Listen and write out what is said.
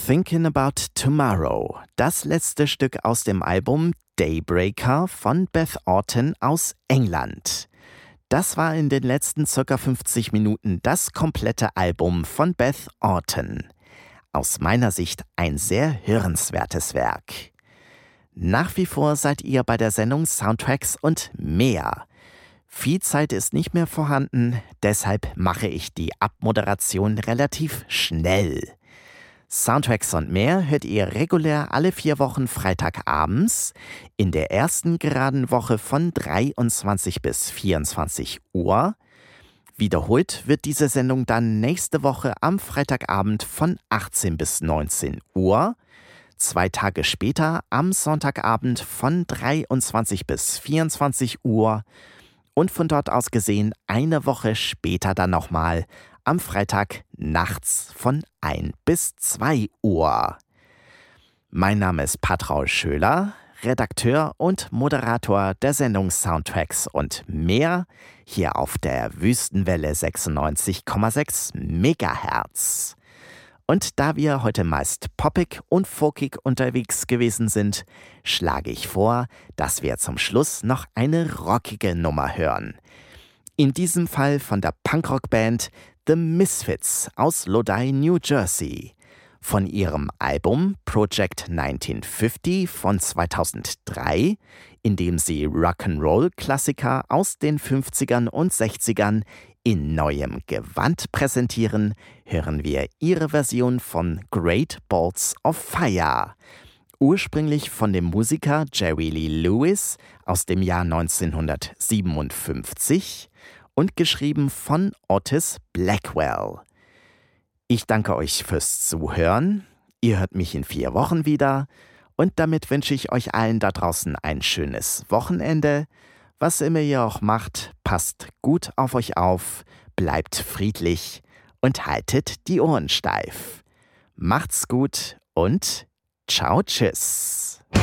Thinking About Tomorrow, das letzte Stück aus dem Album Daybreaker von Beth Orton aus England. Das war in den letzten ca. 50 Minuten das komplette Album von Beth Orton. Aus meiner Sicht ein sehr hörenswertes Werk. Nach wie vor seid ihr bei der Sendung Soundtracks und mehr. Viel Zeit ist nicht mehr vorhanden, deshalb mache ich die Abmoderation relativ schnell. Soundtracks und mehr hört ihr regulär alle 4 Wochen Freitagabends, in der ersten geraden Woche von 23 bis 24 Uhr. Wiederholt wird diese Sendung dann nächste Woche am Freitagabend von 18 bis 19 Uhr. 2 Tage später am Sonntagabend von 23 bis 24 Uhr. Und von dort aus gesehen eine Woche später dann nochmal am Freitag nachts von 1 bis 2 Uhr. Mein Name ist Patraul Schöler, Redakteur und Moderator der Sendung Soundtracks und mehr, hier auf der Wüstenwelle 96,6 MHz. Und da wir heute meist poppig und folkig unterwegs gewesen sind, schlage ich vor, dass wir zum Schluss noch eine rockige Nummer hören. In diesem Fall von der Punkrock-Band The Misfits aus Lodi, New Jersey. Von ihrem Album Project 1950 von 2003, in dem sie Rock'n'Roll-Klassiker aus den 50ern und 60ern in neuem Gewand präsentieren, hören wir ihre Version von Great Balls of Fire. Ursprünglich von dem Musiker Jerry Lee Lewis aus dem Jahr 1957 und geschrieben von Otis Blackwell. Ich danke euch fürs Zuhören. Ihr hört mich in 4 Wochen wieder und damit wünsche ich euch allen da draußen ein schönes Wochenende. Was immer ihr auch macht, passt gut auf euch auf, bleibt friedlich und haltet die Ohren steif. Macht's gut und ciao, tschüss.